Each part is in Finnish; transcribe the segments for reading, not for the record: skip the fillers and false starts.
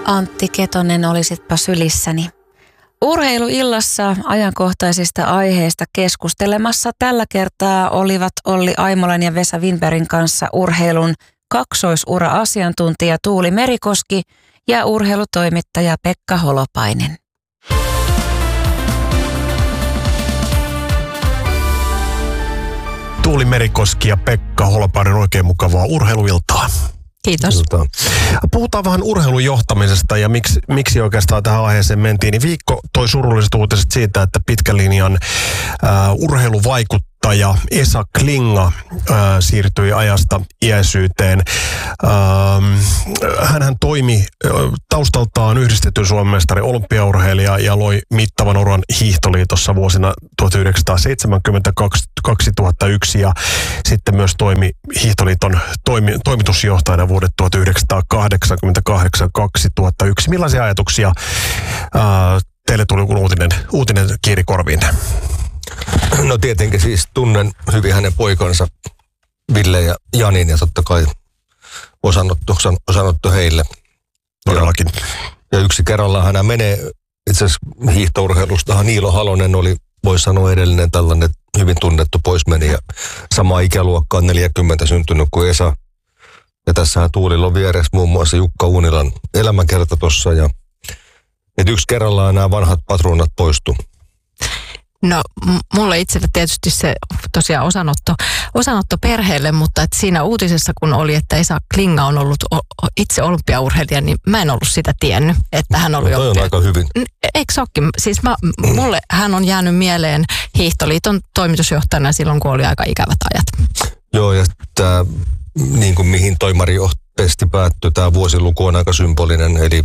Antti Ketonen, olisitpa sylissäni. Urheiluillassa ajankohtaisista aiheista keskustelemassa tällä kertaa olivat Olli Aimolan ja Vesa Winbergin kanssa urheilun kaksoisura-asiantuntija Tuuli Merikoski ja urheilutoimittaja Pekka Holopainen. Tuuli Merikoski ja Pekka Holopainen, oikein mukavaa urheiluiltaa. Kiitos. Puhutaan vähän urheilun johtamisesta ja miksi oikeastaan tähän aiheeseen mentiin. Niin viikko toi surulliset uutiset siitä, että pitkän linjan urheiluvaikuttaja Esa Klinga siirtyi ajasta iäisyyteen. Hänhän toimi taustaltaan yhdistetty Suomen mestari, olympiaurheilija ja loi mittavan uran hiihtoliitossa vuosina 1970-2001 ja sitten myös toimi hiihtoliiton toimitusjohtajana vuodet 1988-2001. Millaisia ajatuksia teille tuli, kun uutinen kiiri korviin? No tietenkin siis tunnen hyvin hänen poikansa Ville ja Janin ja totta kai osanotto heille. Todellakin. Ja yksi kerrallaan hän menee itse asiassa hiihtourheilustahan. Niilo Halonen oli, voi sanoa, edellinen tällainen hyvin tunnettu poismenijä. Samaa ikäluokkaa 40 syntynyt kuin Esa. Ja tässähän Tuulilla on vieressä muun muassa Jukka Uunilan elämänkerta tuossa. Ja että yksi kerrallaan nämä vanhat patruunat poistu. No mulle itselle tietysti se tosiaan osanotto perheelle, mutta että siinä uutisessa kun oli, että Esa Klinga on ollut itse olympiaurheilija, niin mä en ollut sitä tiennyt, että hän oli on aika hyvin. Eikö se olekin? Siis mulle hän on jäänyt mieleen Hiihtoliiton toimitusjohtajana silloin, kun oli aika ikävät ajat. Joo, ja tämä niin kuin mihin toimaritesti päättyi, tämä vuosiluku on aika symbolinen, eli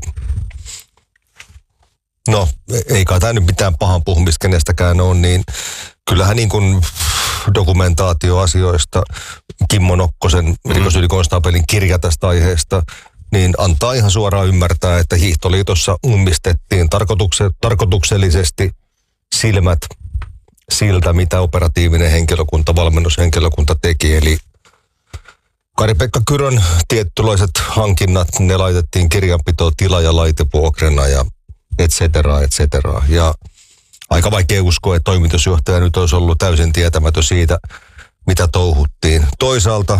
no, ei kai tämä nyt mitään pahan puhumista kenestäkään ole, niin kyllähän niin kuin dokumentaatioasioista Kimmo Nokkosen rikosylikonstaapelin kirja tästä aiheesta, niin antaa ihan suoraan ymmärtää, että Hiihtoliitossa ummistettiin tarkoituksellisesti silmät siltä, mitä operatiivinen henkilökunta, valmennushenkilökunta teki. Eli Kari-Pekka Kyrön tietynlaiset hankinnat, ne laitettiin kirjanpitoon tila- ja laitevuokrana ja et cetera. Ja aika vaikea uskoa, että toimitusjohtaja nyt olisi ollut täysin tietämätön siitä, mitä touhuttiin. Toisaalta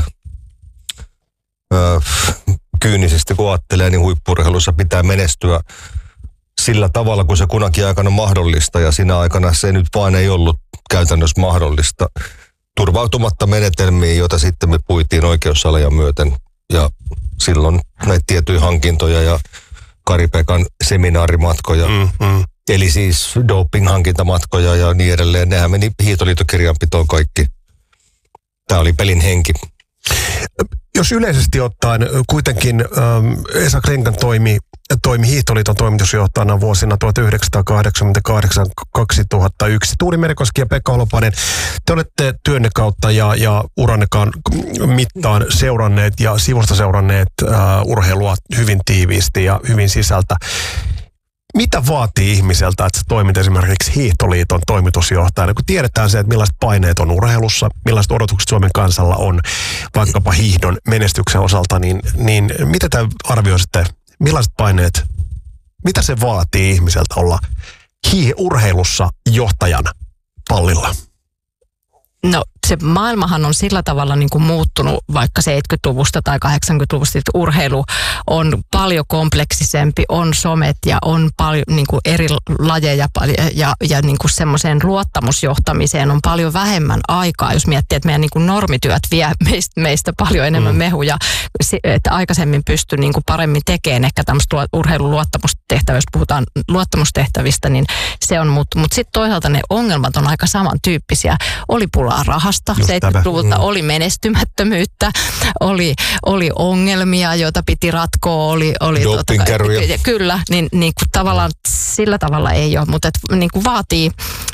kyynisesti kun ajattelee, niin huippu-urheilussa pitää menestyä sillä tavalla, kun se kunakin aikana mahdollista. Ja siinä aikana se nyt vaan ei ollut käytännössä mahdollista. Turvautumatta menetelmiin, joita sitten me puitiin oikeussaleja myöten. Ja silloin näitä tiettyjä hankintoja ja Kari-Pekan seminaarimatkoja, eli siis doping-hankintamatkoja ja niin edelleen. Nehän meni hiihtoliittokirjanpitoon kaikki. Tämä oli pelin henki. Jos yleisesti ottaen kuitenkin Esa Klinga toimi Hiihtoliiton toimitusjohtajana vuosina 1988-2001. Tuuli Merikoski ja Pekka Holopainen, te olette työnne kautta ja urannekaan mittaan seuranneet ja sivusta seuranneet urheilua hyvin tiiviisti ja hyvin sisältä. Mitä vaatii ihmiseltä, että sä toimit esimerkiksi Hiihtoliiton toimitusjohtajana, kun tiedetään se, että millaiset paineet on urheilussa, millaiset odotukset Suomen kansalla on vaikkapa hiihdon menestyksen osalta, niin mitä te arvioisitte, millaiset paineet, mitä se vaatii ihmiseltä olla urheilussa johtajana pallilla? No se maailmahan on sillä tavalla niin kuin muuttunut vaikka 70-luvusta tai 80-luvusta, että urheilu on paljon kompleksisempi, on somet ja on paljon niin kuin eri lajeja ja niin kuin semmoiseen luottamusjohtamiseen on paljon vähemmän aikaa, jos miettii, että meidän niin kuin normityöt vie meistä paljon enemmän mehuja, että aikaisemmin pystyi niin kuin paremmin tekemään ehkä tämmöistä urheilun luottamustehtävää, jos puhutaan luottamustehtävistä, niin se on muuttunut. Mutta sitten toisaalta ne ongelmat on aika samantyyppisiä. Oli pulaa rahasta, 70-luvulta oli menestymättömyyttä, oli ongelmia, joita piti ratkoa, oli kyllä, niin kuin tavallaan sillä tavalla ei ole, mutta niin kuin vaatii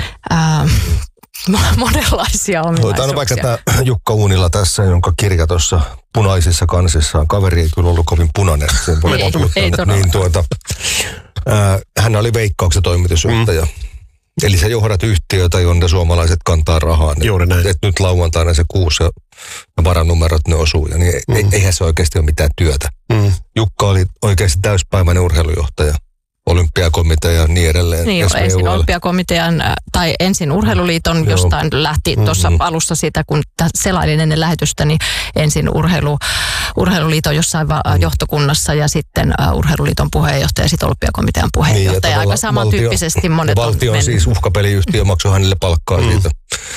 monenlaisia ominaisuuksia. Otetaan vaikka tämä Jukka Uunila tässä, jonka kirja tuossa punaisissa kansissaan. Kaveri ei kyllä ollut kovin punainen. Ei niin hän oli Veikkauksen toimitusjohtaja. Eli sä johdat yhtiötä, jonne suomalaiset kantaa rahaa. Juuri näin. Et nyt lauantaina se kuusi ja varanumerot ne osuu. Ja niin eihän se oikeasti ole mitään työtä. Jukka oli oikeasti täyspäiväinen urheilujohtaja. Olympiakomitea ja niin edelleen. Niin, ensin Olympiakomitean tai ensin Urheiluliiton, jostain lähti tuossa alussa siitä, kun selailin ennen lähetystä, niin ensin Urheiluliiton jossain johtokunnassa ja sitten Urheiluliiton puheenjohtaja ja sitten Olympiakomitean puheenjohtaja. Niin, aika samantyyppisesti monet on valtio on siis uhkapeliyhtiö, maksoi hänelle palkkaa siitä.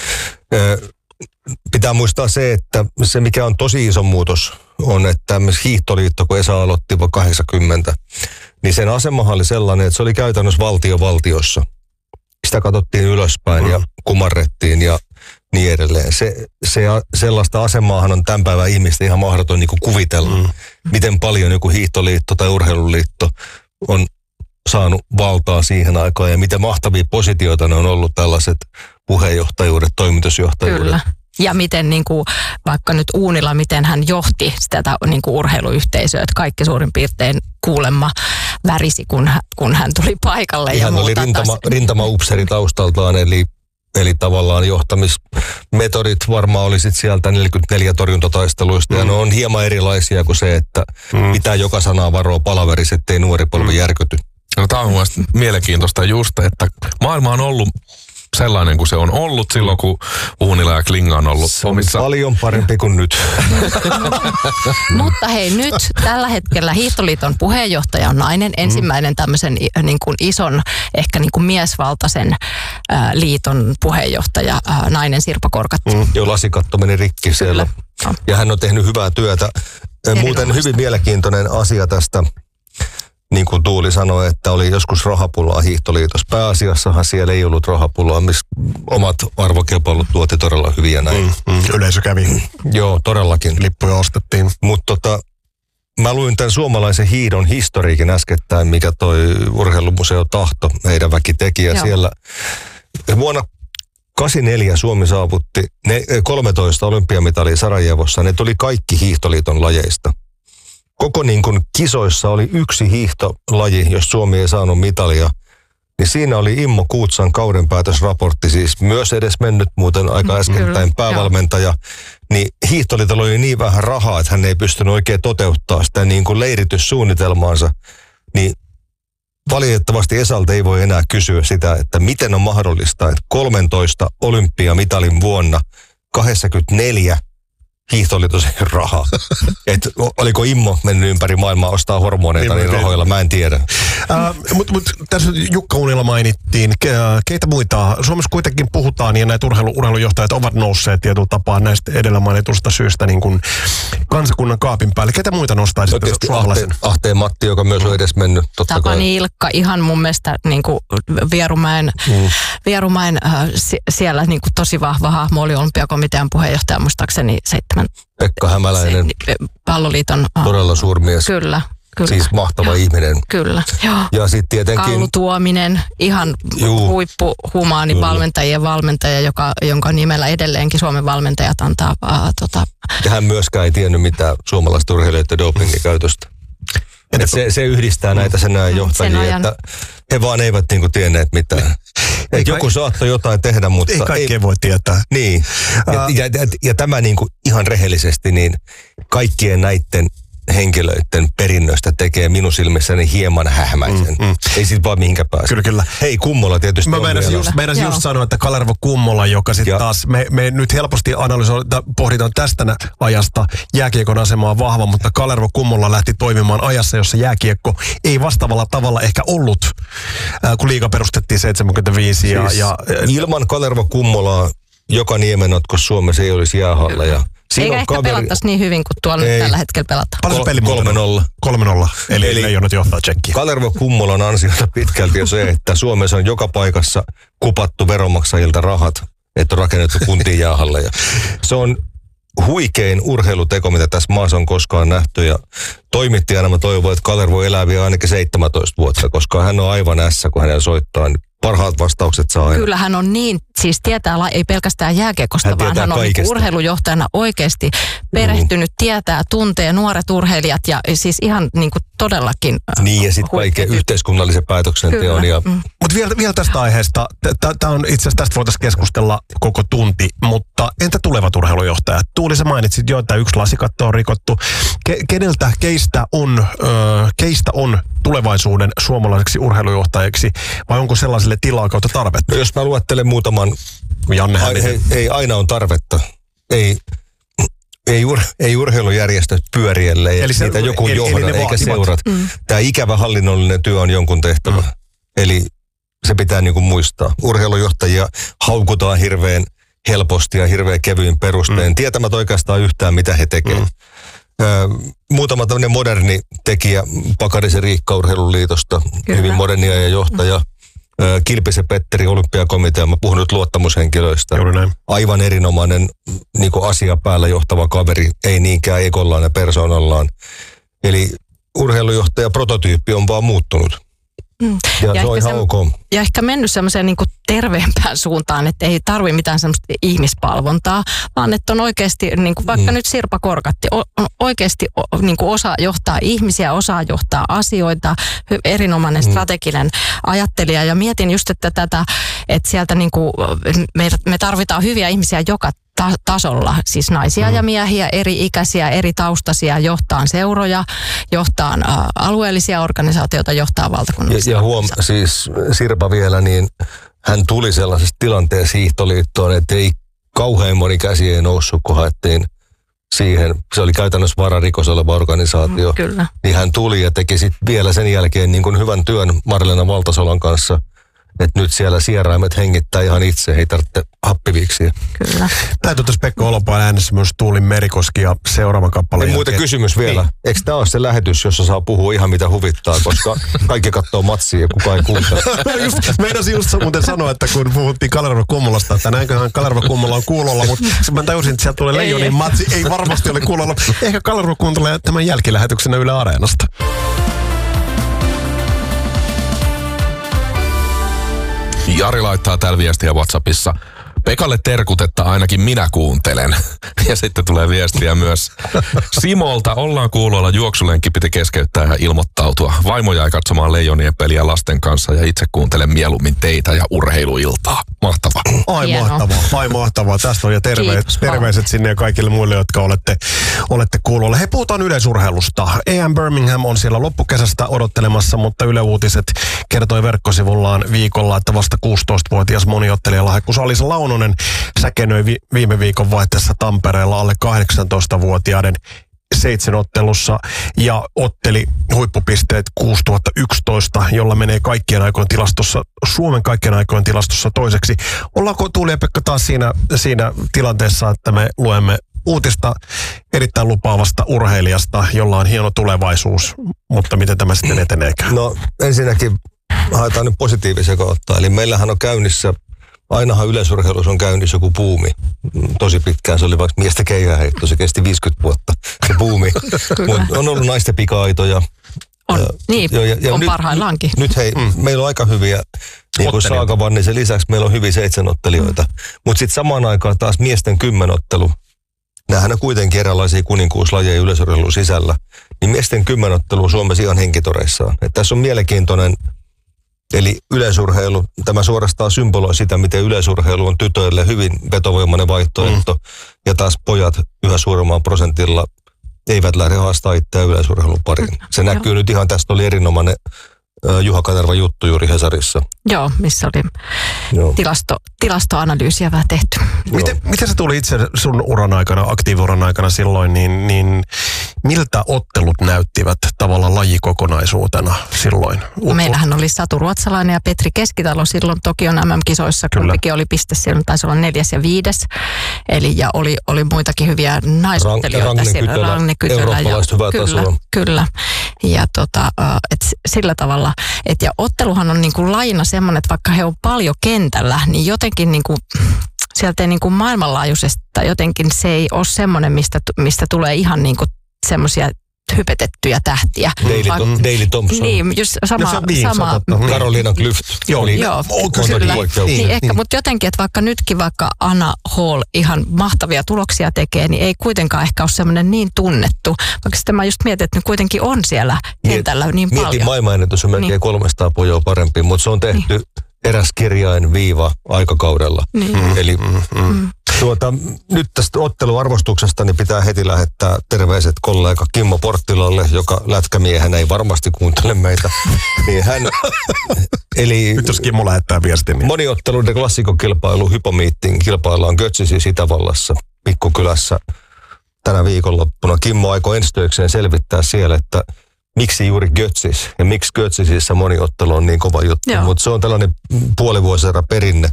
Pitää muistaa se, että se mikä on tosi iso muutos on, että Hiihtoliitto, kun Esa aloitti 80, niin sen asemahan oli sellainen, että se oli käytännössä valtiossa. Sitä katsottiin ylöspäin ja kumarrettiin ja niin edelleen. Sellaista asemaahan on tämän päivän ihmistä ihan mahdoton niin kuin kuvitella, miten paljon joku hiihtoliitto tai urheiluliitto on saanut valtaa siihen aikaan ja miten mahtavia positioita ne on ollut tällaiset puheenjohtajuudet, toimitusjohtajuudet. Kyllä. Ja miten niin kuin, vaikka nyt Uunila, miten hän johti sitä niin kuin urheiluyhteisöä, että kaikki suurin piirtein kuulemma värisi, kun hän tuli paikalle. Hän oli rintama-upseri taustaltaan, eli tavallaan johtamismetodit varmaan oli sit sieltä 44 torjuntataisteluista, ja ne on hieman erilaisia kuin se, että pitää joka sanaa varoa palaverissa, ettei nuori polvi järkyty. No, tämä on mielestäni mielenkiintoista just, että maailma on ollut sellainen kuin se on ollut silloin, kun Uunila ja Klinga on ollut omissa. Paljon parempi kuin nyt. Mutta hei, nyt tällä hetkellä Hiihtoliiton puheenjohtaja on nainen. Ensimmäinen tämmöisen niin kuin ison, ehkä niin kuin miesvaltaisen liiton puheenjohtaja, nainen Sirpa Korkattu. Joo, lasikatto meni rikki siellä. No. Ja hän on tehnyt hyvää työtä. Muuten hyvin mielenkiintoinen asia tästä. Niin kuin Tuuli sanoi, että oli joskus rahapulaa Hiihtoliitossa. Pääasiassahan siellä ei ollut rahapulaa, missä omat arvokilpailut tuotti todella hyviä näin. Yleisö kävi. Joo, todellakin. Lippuja ostettiin. Mutta mä luin tämän suomalaisen hiidon historiikin äskettäin, mikä toi Urheilumuseo Tahto, meidän väki teki. Ja siellä vuonna 1984 Suomi saavutti 13 olympiamitalia Sarajevossa. Ne tuli kaikki Hiihtoliiton lajeista. Koko niin kuin kisoissa oli yksi hiihtolaji, jos Suomi ei saanut mitalia. Niin siinä oli Immo Kuutsan kaudenpäätösraportti, siis myös edes mennyt muuten aika äskettäin päävalmentaja. Niin Hiihtoliitolla oli niin vähän rahaa, että hän ei pystynyt oikein toteuttaa sitä niin kuin leirityssuunnitelmaansa. Niin valitettavasti Esalta ei voi enää kysyä sitä, että miten on mahdollista, että 13 olympiamitalin vuonna 24 Hiihtoliitos rahaa. Et oliko Immo mennyt ympäri maailmaa ostaa hormoneita niin rahoilla, mä en tiedä. Mutta tässä Jukka Uunila mainittiin. Keitä muita? Suomessa kuitenkin puhutaan ja näitä urheilujohtajat ovat nousseet tietyllä tapaa näistä edellä mainitusta syystä niin kuin kansakunnan kaapin päälle. Ketä muita nostaisitte suomalaisen? Ahteen Matti, joka myös on edes mennyt. Tapani Ilkka, ihan mun mielestä niin kuin Vierumäen siellä niin kuin tosi vahva hahmo, oli Olympiakomitean puheenjohtaja muistaakseni 7. Pekka Hämäläinen. Palloliiton. Todella suurmies. Kyllä. Siis mahtava ihminen. Kyllä. Joo. Ja sitten tietenkin Kallu Tuominen, ihan huippuhumaani valmentajien valmentaja, jonka nimellä edelleenkin Suomen valmentajat antaa. Ja hän myöskään ei tiennyt mitään suomalaisten urheilijoiden dopingikäytöstä. Se yhdistää näitä sen johtajia, että he vaan eivät niinku tienneet mitään. Joku saattoi jotain tehdä, mutta ei kaikkea voi tietää. Niin. Ja tämä niinku ihan rehellisesti, niin kaikkien näiden henkilöiden perinnöstä tekee minun silmissäni hieman hähmäisen. Ei siitä vaan mihinkä pääse. Kyllä. Hei, Kummola tietysti mä meinasin just sanoa, että Kalervo Kummola, joka sitten taas, me nyt helposti pohditaan tästä ajasta jääkiekon asemaa vahva, mutta Kalervo Kummola lähti toimimaan ajassa, jossa jääkiekko ei vastaavalla tavalla ehkä ollut, kun liiga perustettiin 75. Ilman Kalervo Kummolaa joka Niemenotkossa Suomessa ei olisi jäähalleja. Eikä ehkä pelattaisi niin hyvin kuin tuolla nyt tällä hetkellä pelataan. Paljon peli 3-0. Eli Leijonat johtaa Tsekkiä. Kalervo Kummolan ansiota pitkälti on se, että Suomessa on joka paikassa kupattu veronmaksajilta rahat, että on rakennettu kuntiin jäähalleja. Se on huikein urheiluteko, mitä tässä maassa on koskaan nähty. Ja toimittajana mä toivon, että Kalervo elää vielä ainakin 17 vuotta, koska hän on aivan ässä, kun hänellä soittaa. Parhaat vastaukset saa aina. Kyllä hän on niin, siis tietää ei pelkästään jääkiekosta, vaan hän on niin urheilujohtajana oikeasti perehtynyt, tietää, tuntee nuoret urheilijat ja siis ihan niin kuin todellakin. Niin ja sitten kaiken yhteiskunnallisen päätöksenteon. Mutta vielä tästä aiheesta, tämä on itse asiassa tästä voitaisiin keskustella koko tunti, mutta entä tulevat urheilujohtajat? Tuuli, sä mainitsit jo, että yksi lasikatto on rikottu. Keistä on tulevaisuuden suomalaiseksi urheilujohtajaksi, vai onko sellaiselle tilaa kautta tarvetta? No jos mä luettelen muutaman, ei aina on tarvetta. Ei urheilujärjestöt pyörielle, eli niitä joku johda, eikä seurat. Tämä ikävä hallinnollinen työ on jonkun tehtävä. Eli se pitää niin kuin muistaa. Urheilujohtajia haukutaan hirveän helposti ja hirveän kevyin perusteen, tietämättä oikeastaan yhtään, mitä he tekevät. Muutama tämmöinen moderni tekijä, Pakarisen Riikka Urheiluliitosta, hyvin modernia ja johtaja. Kilpisen Petteri Olympiakomitea, mä puhun nyt luottamushenkilöistä. Aivan erinomainen niin kuin asia päällä johtava kaveri, ei niinkään ekollaan ja persoonallaan. Eli urheilujohtaja prototyyppi on vaan muuttunut. Ja se on ihan ok. Ja ehkä mennyt semmoiseen niin kuin terveempään suuntaan, että ei tarvitse mitään semmoista ihmispalvontaa, vaan että on oikeasti, niin kuin vaikka nyt Sirpa Korkatti, on oikeasti niin kuin osaa johtaa ihmisiä, osaa johtaa asioita, erinomainen strateginen ajattelija. Ja mietin just, että sieltä niin kuin me tarvitaan hyviä ihmisiä joka tasolla, siis naisia ja miehiä, eri ikäisiä, eri taustaisia, johtaa seuroja, johtaa alueellisia organisaatioita, johtaa valtakunnallisia. Ja siis Sirpa vielä, niin hän tuli sellaisesta tilanteessa hiihtoliittoon, että ei kauhean moni käsi ei noussut, kun haettiin siihen. Se oli käytännössä vararikos oleva organisaatio. Kyllä. Niin hän tuli ja teki sitten vielä sen jälkeen niin kuin hyvän työn Marlena Valtasolan kanssa. Että nyt siellä sieraimet hengittää ihan itse, ei tarvitse happiviksiä. Kyllä. Täytyy tässä Pekka Olopaan äänessä myös Tuulin Merikoski ja seuraava kappale. Muuten kysymys vielä. Eikö tämä ole se lähetys, jossa saa puhua ihan mitä huvittaa, koska kaikki katsoo matsia ja kukaan ei kuuntele? Meinasin just muuten sanoa, että kun puhuttiin Kalerva Kummulasta, että näinköhän Kalerva Kummulla on kuulolla, mutta mä tajusin, että sieltä tulee Leijonin matsi, ei varmasti ole kuulolla. Ehkä Kalerva kuuntelee tämän jälkilähetyksenä Yle Areenasta. Jari laittaa täällä viestiä WhatsAppissa. Pekalle terkut, että ainakin minä kuuntelen. Ja sitten tulee viestiä myös Simolta. Ollaan kuulolla, juoksulenkki piti keskeyttää ja ilmoittautua. Vaimo jäi katsomaan Leijonien peliä lasten kanssa ja itse kuuntelen mieluummin teitä ja urheiluiltaa. Mahtavaa. Ai mahtavaa. Tästä on ja terveiset sinne ja kaikille muille, jotka olette kuulolla. He puhutaan yleisurheilusta. EM Birmingham on siellä loppukesästä odottelemassa, mutta Yle Uutiset kertoi verkkosivullaan viikolla, että vasta 16-vuotias moniottelija Lahekku Alisa Launonen säkenöi viime viikon vaihteessa Tampereella alle 18-vuotiaiden 7 ottelussa ja otteli huippupisteet 6011, jolla menee kaikkien aikojen tilastossa, Suomen kaikkien aikojen tilastossa toiseksi. Ollaanko Tuuli ja Pekka taas siinä tilanteessa, että me luemme uutista erittäin lupaavasta urheilijasta, jolla on hieno tulevaisuus, mutta miten tämä sitten eteneekään? No ensinnäkin haetaan nyt positiivisia kautta, eli meillähän on käynnissä ainahan yleisurheilussa on käynnissä joku buumi. Tosi pitkään se oli vaikka miestä keihäheitto, se kesti 50 vuotta, se buumi. On ollut naisten pika-aitoja. On, on parhaillaankin. Nyt hei, meillä on aika hyviä, niin kuin Saaka Vannisen lisäksi meillä on hyviä 7-ottelijoita. Mutta sitten samaan aikaan taas miesten 10-ottelu. Nämähän on kuitenkin erilaisia kuninkuuslajeja yleisurheilun sisällä. Niin miesten 10-ottelu Suomessa ihan henkitoreissaan. Et tässä on mielenkiintoinen. Eli yleisurheilu, tämä suorastaan symboloi sitä, miten yleisurheilu on tytöille hyvin vetovoimainen vaihtoehto. Ja taas pojat yhä suuremmalla prosentilla eivät lähde haastaa itseään yleisurheilun pariin. Se näkyy nyt ihan, tästä oli erinomainen Juha Kanervan juttu juuri Hesarissa. Joo, missä oli tilastoanalyysiä vähän tehty. Miten se tuli itse sun uran aikana, aktiiviuran aikana silloin, niin miltä ottelut näyttivät tavallaan lajikokonaisuutena silloin? Meillähän oli Satu Ruotsalainen ja Petri Keskitalo silloin Tokion MM-kisoissa. Kumpikin oli piste silloin, taisi olla 4. ja 5. Eli ja oli muitakin hyviä naisottelijoita. Ragne Kytölä. Eurooppalaista hyvää tasoa. Kyllä. Ja sillä tavalla, ja otteluhan on niin kuin lajina semmoinen, että vaikka he on paljon kentällä, niin jotenkin niin kuin, sieltä ei niin kuin maailmanlaajuisesti, jotenkin se ei ole semmoinen, mistä tulee ihan niin kuin semmoisia hypetettyjä tähtiä. Daley Thompson. Niin, just sama. Carolina Klüft. Joo, kyllä. Niin, ehkä, mutta jotenkin, että vaikka Anna Hall ihan mahtavia tuloksia tekee, niin ei kuitenkaan ehkä ole semmoinen niin tunnettu. Vaikka sitten mä just mietin, että ne kuitenkin on siellä kentällä niin paljon. Mietin maailmanennätys on melkein 300 pojoa parempi, mutta se on tehty eräs kirjain viiva aikakaudella. Eli Nyt tästä otteluarvostuksesta niin pitää heti lähettää terveiset kollega Kimmo Porttilalle, joka lätkämiehenä ei varmasti kuuntele meitä. Niin hän, eli nyt jos Kimmo lähettää viestin. Niin. Moniotteluiden klassikokilpailu Hypomeeting kilpaillaan Götzisissä Itävallassa, pikkukylässä tänä viikonloppuna. Kimmo aikoo ensi töikseen selvittää siellä, että miksi juuri Götzis ja miksi Götzisissä moniottelu on niin kova juttu. Mutta se on tällainen puolivuosierä perinne.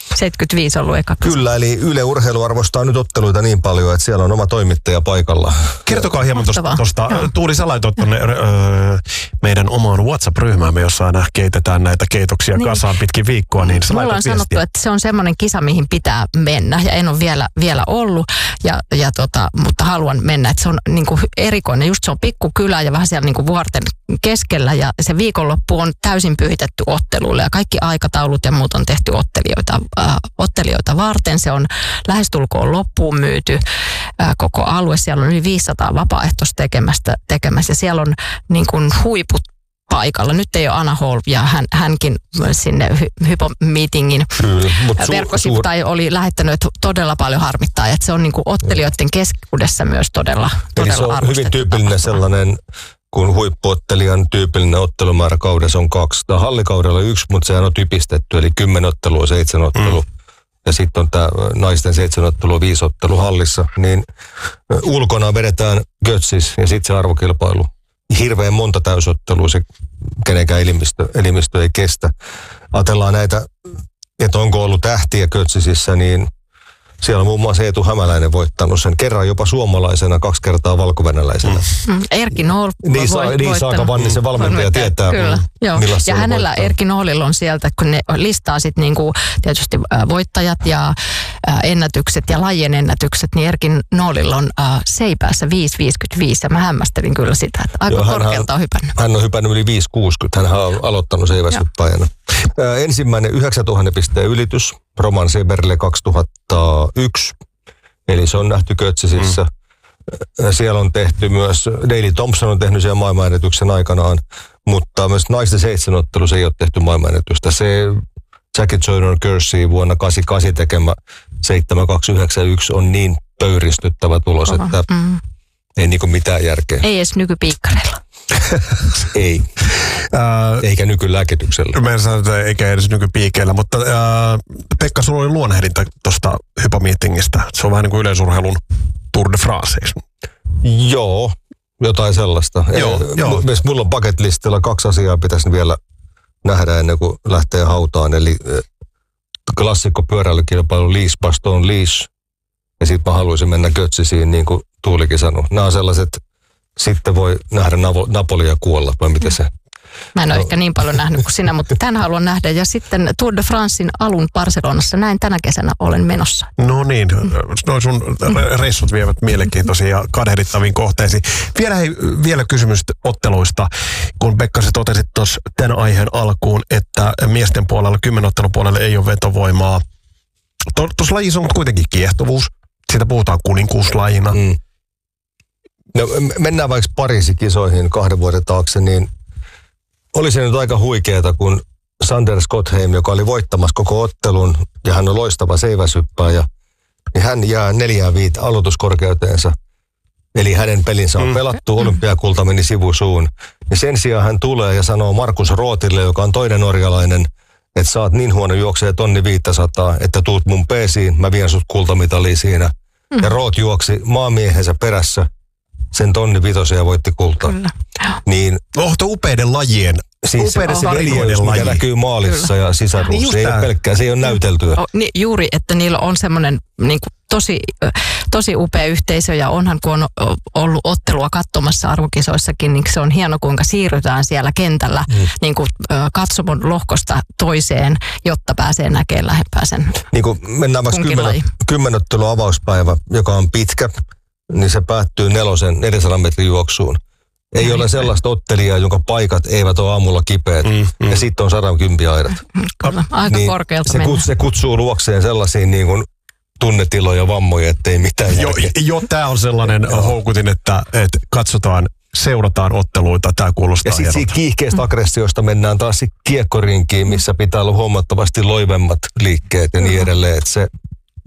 75 ollut eka. Kyllä, eli Yle Urheilu arvostaa nyt otteluita niin paljon, että siellä on oma toimittaja paikalla. Kertokaa hieman tuosta. Tuuli, sä laitoit tuonne meidän omaan WhatsApp-ryhmäämme, jossa aina keitetään näitä keitoksia kasaan pitkin viikkoa. Niin mulla on sanottu, että se on semmoinen kisa, mihin pitää mennä. Ja en ole vielä ollut, mutta haluan mennä. Että se on niin kuin erikoinen. Just se on pikkukylä ja vähän siellä niin kuin vuorten keskellä. Ja se viikonloppu on täysin pyhitetty otteluille. Ja kaikki aikataulut ja muut on tehty ottelijoita varten. Se on lähestulkoon loppuun myyty koko alue. Siellä on yli 500 vapaaehtoista tekemässä. Ja siellä on niin kuin huiput paikalla. Nyt ei ole Anna Hall ja hänkin sinne Hypomeetingin verkkosivu tai oli lähettänyt, että todella paljon harmittaa. Että se on niin kuin ottelijoiden keskuudessa myös todella eli se on arvostettu hyvin tyypillinen sellainen, kun huippuottelijan tyypillinen ottelumäärä kaudessa on 2. Tämä hallikaudella 1, mutta sehän on typistetty, eli 10 ottelua, 7 ottelua. Ja sitten on tämä naisten 7 ottelua, 5 ottelua hallissa. Niin ulkona vedetään Götzis ja sitten se arvokilpailu. Hirveän monta täysottelua se kenenkään elimistö ei kestä. Ajatellaan näitä, että onko ollut tähtiä Götzisissä, niin siellä on muun muassa Eetu Hämäläinen voittanut sen kerran jopa suomalaisena, 2 kertaa valkovenäläisenä. Erkki Nool niin Saaka Vannisen valmentaja tietää. Kyllä, joo. Ja hänellä Erkki Noolilla on sieltä, kun ne listaa sitten niinku tietysti voittajat ja ennätykset ja lajien ennätykset, niin Erkin Noolilla on seipäässä 5,55 ja mä hämmästelin kyllä sitä, että aika korkealta on hypännyt. Hän on hypännyt yli 5,60, hän on aloittanut seiväshyppäjänä. Ensimmäinen 9000 pisteen ylitys, Roman Seberle 2001, eli se on nähty Götzisissä. Siellä on tehty myös, Daley Thompson on tehnyt siellä maailmanennätyksen aikanaan, mutta myös naisten 7 ottelussa ei ole tehty maailmanennätystä. Se Jackie Joyner Kersey vuonna 88 tekemä 7,291 on niin pöyristyttävä tulos, että ei niinku mitään järkeä. Ei edes nykypiikkareilla. Ei. Eikä nykylääkityksellä. Mä en sano, että eikä edes nykypiikeillä, mutta Pekka, sulla oli luonnehdinta tuosta Hypomeetingistä. Se on vähän niin kuin yleisurheilun Tour de France. Joo, jotain sellaista. Joo. Mulla on bucket listilla 2 asiaa pitäisi vielä nähdä ennen kuin lähtee hautaan. Eli klassikko pyöräilykilpailu Liège-Bastogne-Liège. Ja sitten mä haluaisin mennä Götzisiin, niin kuin Tuulikin sanoi. Nämä on sellaiset, sitten voi nähdä Napolia kuolla, vai miten se? Mä en ole ehkä niin paljon nähnyt kuin sinä, mutta tämän haluan nähdä. Ja sitten Tour de Francein alun Barcelonassa, näin tänä kesänä olen menossa. No niin, noi sun reissut vievät mielenkiintoisiin ja kadehdittaviin kohteisiin. Vielä kysymys otteluista, kun Pekka sä totesit tuossa tämän aiheen alkuun, että miesten puolella, 10 ottelun puolella ei ole vetovoimaa. Tuossa lajissa on kuitenkin kiehtovuus. Siitä puhutaan kuninkuuslajina. No, mennään vaikka Pariisin kisoihin 2 vuoden taakse, niin oli se nyt aika huikeeta, kun Sander Schottheim, joka oli voittamassa koko ottelun, ja hän on loistava seiväshyppääjä, niin hän jää 4,5 aloituskorkeuteensa. Eli hänen pelinsä on pelattu, olympiakulta meni sivusuun. Ja sen sijaan hän tulee ja sanoo Markus Rootille, joka on toinen norjalainen, että sä oot niin huono juoksee 1500, että tuut mun peesiin, mä vien sut kultamitaliin siinä. Ja Root juoksi maamiehensä perässä sen 1500 ja voitti kultaa. Niin, upeiden lajien. Siis se veljeys, mikä näkyy maalissa ja sisäruussa. Se ei ole pelkkää, se ei ole näyteltyä. Juuri, että niillä on semmoinen niin kuin tosi upea yhteisö ja onhan kun on ollut ottelua katsomassa arvokisoissakin, niin se on hieno kuinka siirrytään siellä kentällä niin kuin katsomon lohkosta toiseen, jotta pääsee näkemään lähempää sen. Niin kuin mennään vaikka 10 ottelun avauspäivä, joka on pitkä, niin se päättyy 400 metrin juoksuun. Ei ole sellaista ottelijaa, jonka paikat eivät ole aamulla kipeät. Ja sitten on 110 aidat. Kyllä, aika niin korkealta se kutsuu luokseen sellaisiin niin kuin tunnetiloja, vammoja, ettei mitään järkeä. Tämä on sellainen houkutin, että seurataan otteluita. Tämä kuulostaa ja sitten siitä kiihkeästä aggressiosta mennään taas kiekkorinkiin, missä pitää olla huomattavasti loivemmat liikkeet ja niin edelleen. Että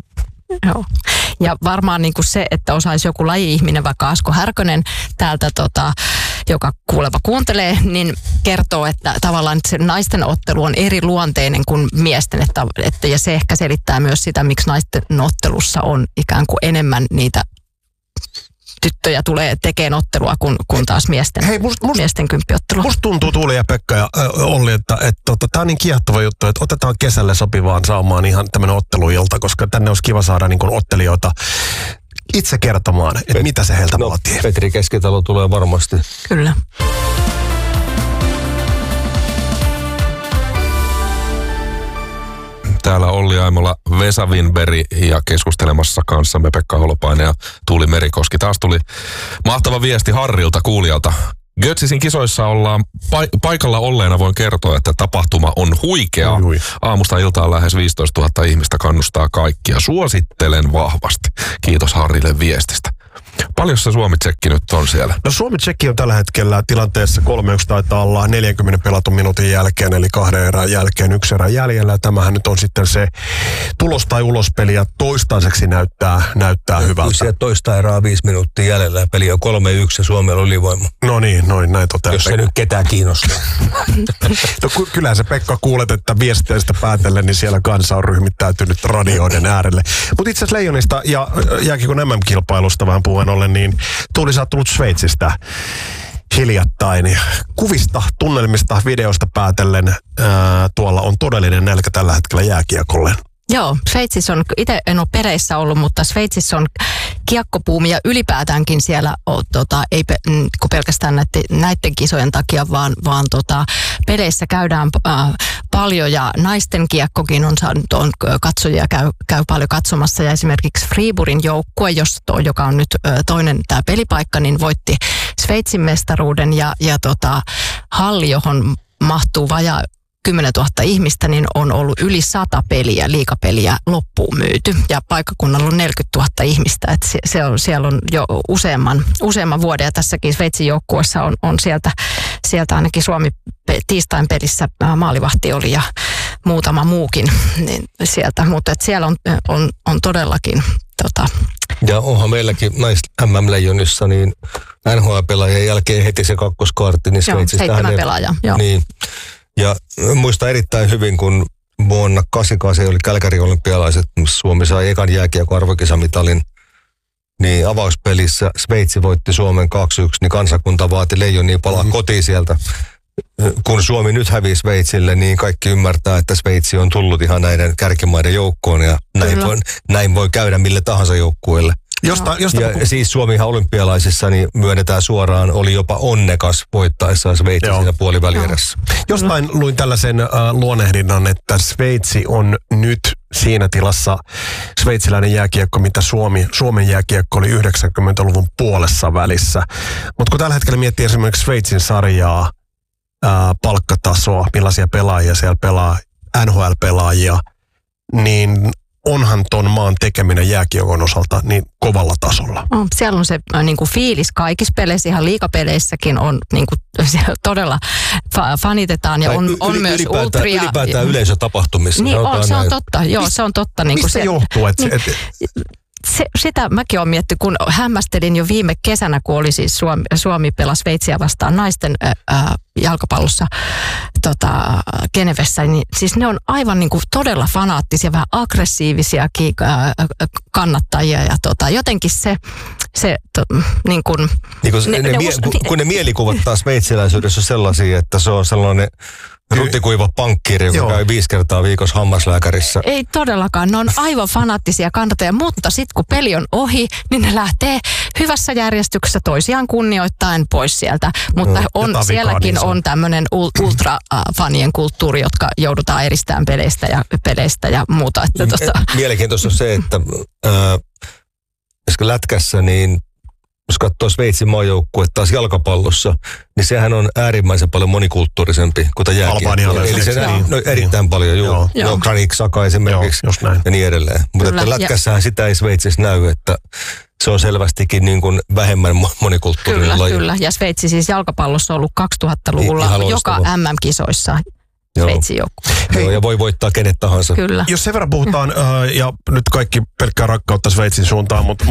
Joo. Ja varmaan niin kuin se, että osaisi joku laji-ihminen, vaikka Asko Härkönen täältä, joka kuuleva kuuntelee, niin kertoo, että tavallaan se naisten ottelu on eri luonteinen kuin miesten. Ja se ehkä selittää myös sitä, miksi naisten ottelussa on ikään kuin enemmän niitä tyttöjä tulee tekemään ottelua kun taas miesten kymppiottelua. Musta tuntuu, Tuuli ja Pekka ja Olli, että tämä on niin kiehtova juttu, että otetaan kesälle sopivaan saamaan ihan tämmöinen otteluilta, koska tänne olisi kiva saada niin kuin ottelijoita itse kertomaan, että mitä se heiltä vaatii. Petri Keskitalo tulee varmasti. Kyllä. Täällä Olli Aimola, Vesa Winberg ja keskustelemassa kanssamme Pekka Holopainen ja Tuuli Merikoski. Taas tuli mahtava viesti Harrilta kuulijalta. Götzisin kisoissa ollaan paikalla olleena voin kertoa, että tapahtuma on huikea. Aamusta iltaan lähes 15 000 ihmistä kannustaa kaikkia. Suosittelen vahvasti. Kiitos Harrille viestistä. Paljon se Suomi-tsekki nyt on siellä? No Suomi-tsekki on tällä hetkellä tilanteessa 3-1 taitaa olla 40 pelatun minuutin jälkeen, eli 2 erän jälkeen 1 erän jäljellä. Tämähän nyt on sitten se tulos- tai ulospeli ja toistaiseksi näyttää hyvältä. Siellä toista erää 5 minuuttia jäljellä. Peli on 3-1 ja Suomella on ylivoima. No niin, näin toteaa. Jos se nyt ketään kiinnostaa. No kyllähän se Pekka kuulet, että viesteistä päätellen, niin siellä kansa on ryhmittäytynyt radioiden äärelle. Mutta itse asiassa Leijonista ja jääkiekon MM-kilpailusta vähän puheen ollen, niin Tuuli, sä oot tullut Sveitsistä hiljattain. Kuvista, tunnelmista, videosta päätellen tuolla on todellinen nälkä tällä hetkellä jääkiekolle. Joo, Sveitsissä on, itse en ole pereissä ollut, mutta Sveitsissä on kiekkopuumi ja ylipäätäänkin siellä ei pelkästään näiden kisojen takia, vaan peleissä käydään paljon ja naisten kiekkokin on katsojia käy paljon katsomassa ja esimerkiksi Friburgin joukkue, joka on nyt toinen tämä pelipaikka, niin voitti Sveitsin mestaruuden ja halli, johon mahtuu vajaa 10 000 ihmistä, niin on ollut yli 100 liigapeliä loppuun myyty. Ja paikkakunnalla on 40 000 ihmistä. Että siellä on jo useamman vuoden. Ja tässäkin Sveitsin joukkueessa on sieltä ainakin Suomi tiistain pelissä maalivahti oli ja muutama muukin niin sieltä. Mutta siellä on todellakin Ja onhan meilläkin näissä MM-leijonissa niin NHL-pelaajien jälkeen heti se kakkoskaarti, niin Sveitsistä 7 pelaajaa. Niin. Ja muistan erittäin hyvin, kun vuonna 1988 oli Kälkärin olympialaiset, Suomi sai ekan jääkiekon arvokisamitalin, niin avauspelissä Sveitsi voitti Suomen 2-1, niin kansakunta vaati Leijonia palaa kotiin sieltä. Kun Suomi nyt hävisi Sveitsille, niin kaikki ymmärtää, että Sveitsi on tullut ihan näiden kärkimaiden joukkoon ja näin voi käydä mille tahansa joukkueelle. Siis Suomihan olympialaisissa niin myönnetään suoraan, oli jopa onnekas voittaessaan Sveitsi siinä puolivälierässä. Jostain luin tällaisen luonnehdinnan, että Sveitsi on nyt siinä tilassa sveitsiläinen jääkiekko, mitä Suomen jääkiekko oli 90-luvun puolessa välissä. Mutta kun tällä hetkellä miettii esimerkiksi Sveitsin sarjaa, palkkatasoa, millaisia pelaajia siellä pelaa, NHL-pelaajia, niin onhan ton maan tekeminen jääkiekon osalta niin kovalla tasolla. Siellä on se niin kuin fiilis kaikissa peleissä, ihan liigapeleissäkin on niin kuin, todella fanitetaan ja on myös ultria. Ylipäätään yleisötapahtumissa. Niin se on totta. Joo, se on totta. Niin mistä se johtuu? Sitä mäkin olen miettinyt, kun hämmästelin jo viime kesänä, kun oli siis Suomi pelasi Sveitsiä vastaan naisten jalkapallossa Genevessä, niin siis ne on aivan niin kuin todella fanaattisia, vähän aggressiivisiakin kannattajia ja jotenkin se niin kuin... Kun ne mielikuvat taas sveitsiläisyydessä on sellaisia, että se on sellainen rutikuiva pankkiiri, joka käy 5 kertaa viikossa hammaslääkärissä. Ei todellakaan, ne on aivan fanaattisia kannattajia, mutta sitten kun peli on ohi, niin ne lähtee hyvässä järjestyksessä toisiaan kunnioittaen pois sieltä. Mutta sielläkin on tämmöinen ultrafanien kulttuuri, jotka joudutaan eristämään peleistä ja muuta. Mielenkiintoista on se, että lätkässä niin jos katsoo Sveitsin maajoukkuetta taas jalkapallossa, niin sehän on äärimmäisen paljon monikulttuurisempi kuin tämä jääkiekko. Eli se erittäin paljon, joo. Granit Xhaka esimerkiksi ja niin edelleen. Mutta lätkässähän sitä ei Sveitsissä näy, että se on selvästikin niin kuin vähemmän monikulttuurinen laji. Kyllä, ja Sveitsi siis jalkapallossa on ollut 2000-luvulla joka MM-kisoissa. Sveitsin joukkue. Joo, ja voi voittaa kenet tahansa. Kyllä. Jos sen verran puhutaan, ja nyt kaikki pelkkää rakkautta Sveitsin suuntaan, mutta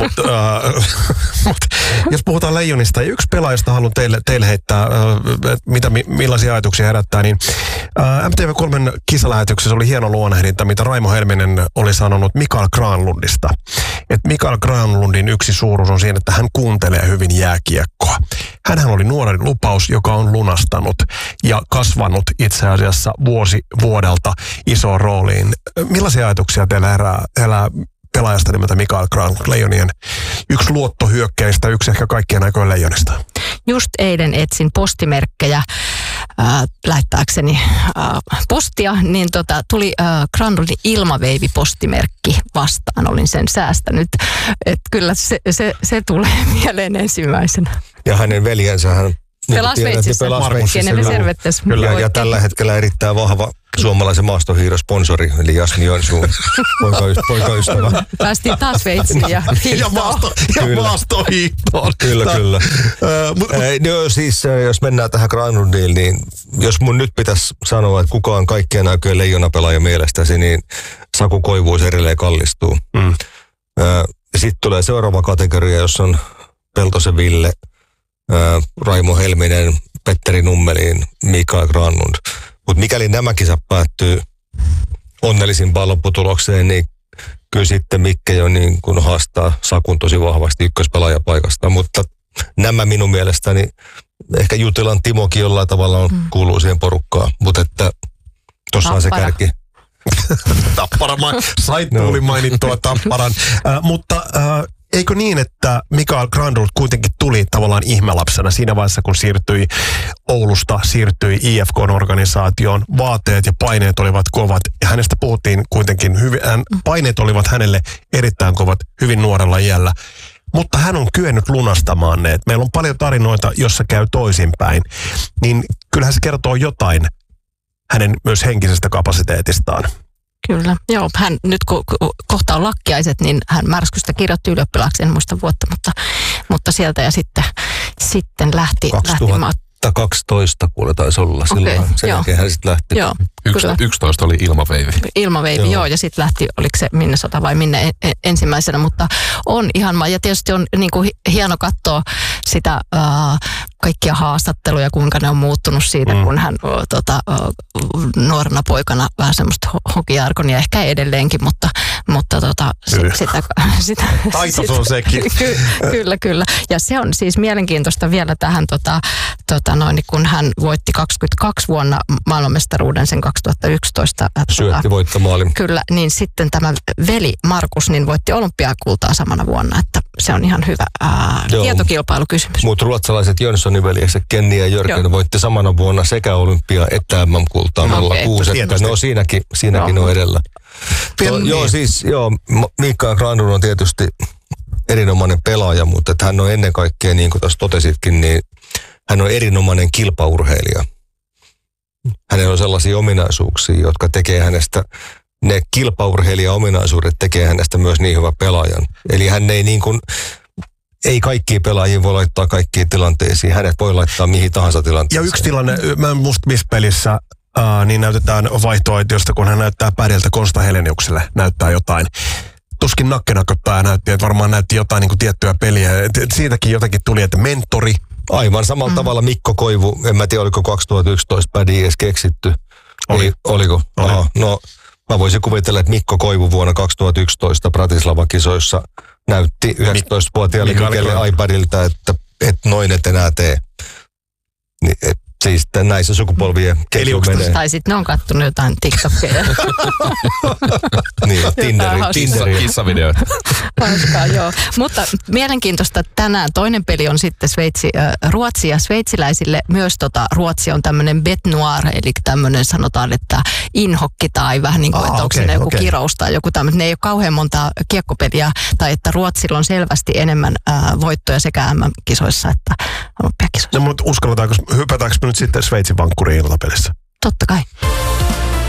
jos puhutaan Leijonista, ja yksi pelaajasta haluan teille heittää, millaisia ajatuksia herättää, niin MTV3 kisalähetyksessä oli hieno luonnehdinta, mitä Raimo Helminen oli sanonut Mikael Granlundista. Että Mikael Granlundin yksi suuruus on siinä, että hän kuuntelee hyvin jääkiekkoa. Hänhän oli nuori lupaus, joka on lunastanut ja kasvanut itse asiassa vuosi vuodelta isoon rooliin. Millaisia ajatuksia teillä elää pelaajasta nimeltä Mikael Granlund, Leijonien yksi luottohyökkäistä, yksi ehkä kaikkien aikojen Leijonista? Just eilen etsin postimerkkejä lähettääkseni postia, niin tuli Granlundin ilmaveivipostimerkki vastaan. Olin sen säästänyt. Että kyllä se tulee mieleen ensimmäisenä. Ja hänen veljensä hän pelaa Sveitsissä. Kenelle servettäs. Ja tällä hetkellä erittäin vahva suomalaisen maastohiihdosponsori, eli Jasmin Joensuun poikaystävä. Päästiin taas Sveitsiin ja maastohiihtoon. Kyllä. Siis jos mennään tähän Granlundiin, niin jos mun nyt pitäisi sanoa, että kuka on kaikkien aikojen leijonapelaaja mielestäsi, niin Saku Koivuus edelleen kallistuu. Sitten tulee seuraava kategoria, jossa on Peltosen Ville, Raimo Helminen, Petteri Nummelin, Mikael Granlund. Mutta mikäli nämä kisat päättyy onnellisimpaan lopputulokseen, niin kyllä sitten Mikke jo niin kun haastaa Sakun tosi vahvasti ykköspelaajapaikasta. Mutta nämä minun mielestäni, ehkä Jutilan Timokin jollain tavalla kuuluu siihen porukkaan, mutta että tuossa on se kärki. Tappara, tuli mainittua Tapparan, mutta eikö niin, että Mikael Granlund kuitenkin tuli tavallaan ihmelapsena siinä vaiheessa, kun siirtyi Oulusta, siirtyi IFK-organisaatioon. Vaateet ja paineet olivat kovat ja hänestä puhuttiin kuitenkin paineet olivat hänelle erittäin kovat hyvin nuorella iällä. Mutta hän on kyennyt lunastamaan ne. Meillä on paljon tarinoita, jossa käy toisinpäin. Niin kyllähän se kertoo jotain hänen myös henkisestä kapasiteetistaan. Kyllä, joo. Hän nyt kun kohta on lakkiaiset, niin hän Märskystä kirjoitti ylioppilaaksi, en muista vuotta, mutta sieltä ja sitten lähti 2012 kuule taisi olla silloin. Sen jälkeen hän sitten lähti. Joo, 11 oli ilmaveivi. Ilmaveivi, joo, ja sitten lähti, oliko se Minnesota vai minne ensimmäisenä, mutta on ihan, ja tietysti on niin kuin hieno katsoa sitä kaikkia haastatteluja, kuinka ne on muuttunut siitä, kun hän nuorena poikana vähän semmoista hokijargonia, ehkä edelleenkin, mutta sitä taitos on sekin. Kyllä. Ja se on siis mielenkiintoista vielä tähän, kun hän voitti 22 vuonna maailmanmestaruuden sen 2011. Syötti voittomaalin. Kyllä, niin sitten tämä veli Markus niin voitti olympiakultaa samana vuonna, että se on ihan hyvä tietokilpailukysymys. Mutta ruotsalaiset Jönssonin veljekset Kenni ja Jörgen voitti samana vuonna sekä olympia että MM-kultaa 06. No siinäkin on edellä. Mikael Granlund on tietysti erinomainen pelaaja, mutta että hän on ennen kaikkea, niin kuin tuossa totesitkin, niin hän on erinomainen kilpaurheilija. Hänellä on sellaisia ominaisuuksia, jotka tekee hänestä, ne kilpaurheilija-ominaisuudet tekee hänestä myös niin hyvä pelaajan. Eli hän ei niin kuin, ei kaikkia pelaajia voi laittaa kaikkiin tilanteisiin. Hänet voi laittaa mihin tahansa tilanteeseen. Ja yksi tilanne, mä en muista missä pelissä, niin näytetään vaihtoaitiosta, kun hän näyttää pädeltä Konsta Heleniukselle, näyttää jotain. Tuskin nakkenakopää näytti, että varmaan näytti jotain niin kuin tiettyä peliä. Siitäkin jotakin tuli, että mentori. Aivan samalla tavalla Mikko Koivu, en mä tiedä oliko 2011 pädi edes keksitty. Oliko? Aha, no mä voisin kuvitella, että Mikko Koivu vuonna 2011 Bratislava-kisoissa näytti 19-vuotiaalle Mikelle iPadilta, että noin et enää tee. Niin, siis näissä sukupolvien ketju menee. Tai sitten ne on kattonut jotain TikTokia. Niin, Tinderi. Kissavideoita. Hauskaa, joo. Mutta mielenkiintoista tänään. Toinen peli on sitten Ruotsi ja sveitsiläisille myös Ruotsi on tämmöinen bet noir, eli tämmöinen sanotaan, että inhokki tai vähän niin kuin, että onko siinä joku kirous tai joku tämmöinen. Ne ei ole kauhean monta kiekkopeliä, tai että Ruotsilla on selvästi enemmän voittoja sekä MM-kisoissa että olympiakisoissa. No mutta hypätäänkö nyt sitten Sveitsin vankkuriin iltapelissä? Totta kai.